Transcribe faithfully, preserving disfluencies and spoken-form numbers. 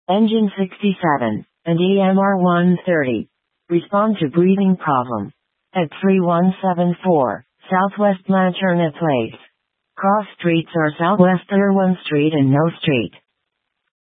Engine sixty-seven, and E M R one thirty. Respond to breathing problem. At three one seven four, Southwest Lanterna Place. Cross streets are Southwest Irwin Street and No Street.